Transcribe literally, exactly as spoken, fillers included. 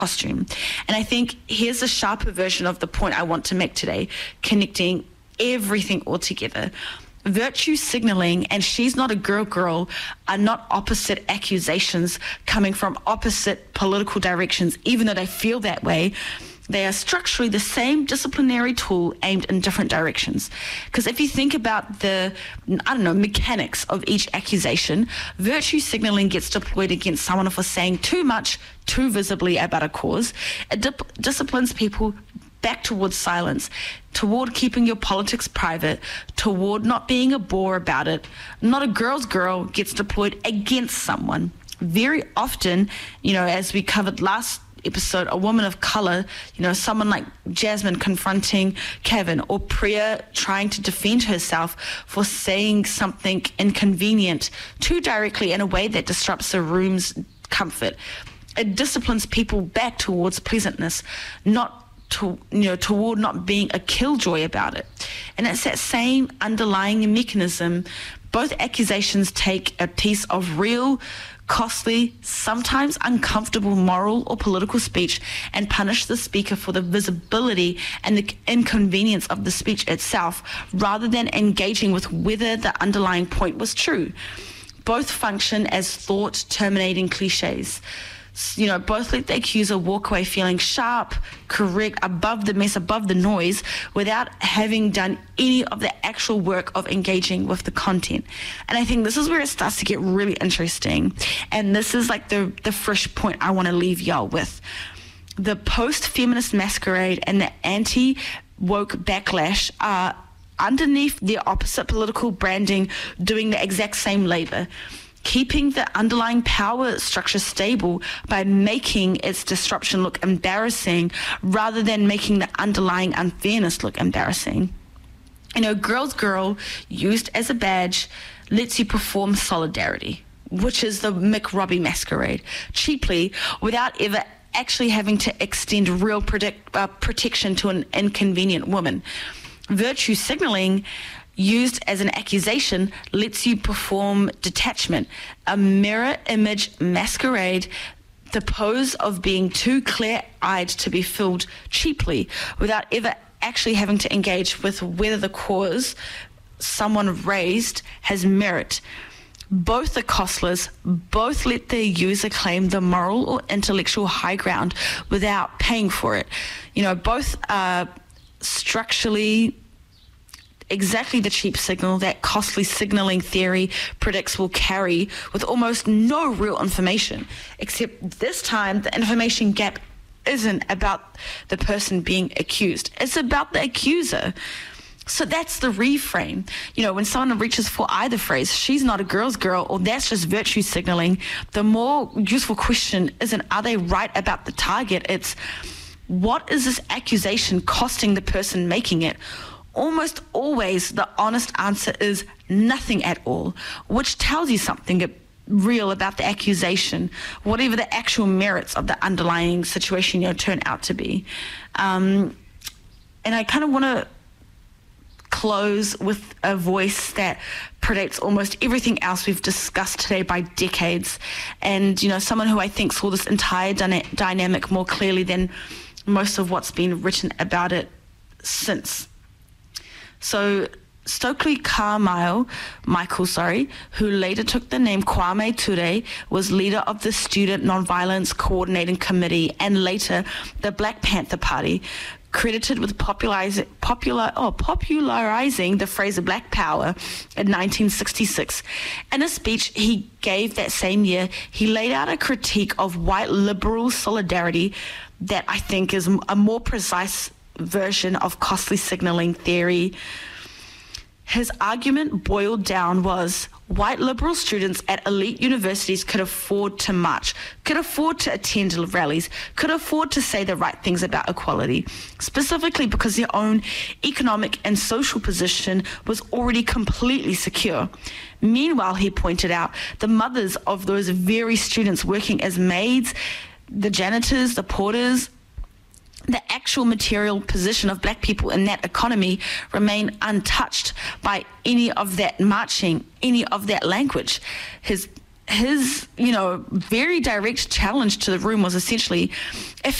costume. And I think here's a sharper version of the point I want to make today, connecting everything all together. Virtue signaling and she's not a girl girl are not opposite accusations coming from opposite political directions, even though they feel that way. They are structurally the same disciplinary tool aimed in different directions. Because if you think about the, I don't know, mechanics of each accusation, virtue signaling gets deployed against someone for saying too much, too visibly about a cause. It dip- disciplines people back towards silence, toward keeping your politics private, toward not being a bore about it. Not a girl's girl gets deployed against someone. Very often, you know, as we covered last episode, a woman of color, you know, someone like Jasmine confronting Kevin, or Priya trying to defend herself for saying something inconvenient too directly in a way that disrupts the room's comfort. It disciplines people back towards pleasantness, not to, you know, toward not being a killjoy about it. And it's that same underlying mechanism. Both accusations take a piece of real, costly, sometimes uncomfortable moral or political speech and punish the speaker for the visibility and the inconvenience of the speech itself, rather than engaging with whether the underlying point was true. Both function as thought-terminating cliches. You know, both let the accuser walk away feeling sharp, correct, above the mess, above the noise, without having done any of the actual work of engaging with the content. And I think this is where it starts to get really interesting. And this is like the, the fresh point I want to leave y'all with. The post-feminist masquerade and the anti-woke backlash are underneath their opposite political branding doing the exact same labor, keeping the underlying power structure stable by making its disruption look embarrassing rather than making the underlying unfairness look embarrassing. You know, girl's girl, used as a badge, lets you perform solidarity, which is the Mick Robbie masquerade, cheaply, without ever actually having to extend real predict, uh, protection to an inconvenient woman. Virtue signaling, used as an accusation, lets you perform detachment, a mirror image masquerade, the pose of being too clear-eyed to be filled cheaply without ever actually having to engage with whether the cause someone raised has merit. Both are costless, both let the user claim the moral or intellectual high ground without paying for it. You know, both are structurally exactly the cheap signal that costly signaling theory predicts will carry, with almost no real information, except this time the information gap isn't about the person being accused. It's about the accuser. So that's the reframe. You know, when someone reaches for either phrase, she's not a girl's girl, or that's just virtue signaling, the more useful question isn't, are they right about the target? It's, what is this accusation costing the person making it? Almost always the honest answer is nothing at all, which tells you something real about the accusation, whatever the actual merits of the underlying situation, you know, turn out to be. Um, and I kind of want to close with a voice that predates almost everything else we've discussed today by decades, and, you know, someone who I think saw this entire dyna- dynamic more clearly than most of what's been written about it since. So Stokely Carmichael, Michael, sorry, who later took the name Kwame Ture, was leader of the Student Nonviolence Coordinating Committee and later the Black Panther Party, credited with popularize, popular, oh, popularizing the phrase Black Power in nineteen sixty-six. In a speech he gave that same year, he laid out a critique of white liberal solidarity that I think is a more precise version of costly signaling theory. His argument boiled down was white liberal students at elite universities could afford to march, could afford to attend rallies, could afford to say the right things about equality, specifically because their own economic and social position was already completely secure. Meanwhile, he pointed out, the mothers of those very students working as maids, the janitors, the porters, the actual material position of black people in that economy remain untouched by any of that marching, any of that language. His his, you know, very direct challenge to the room was essentially, if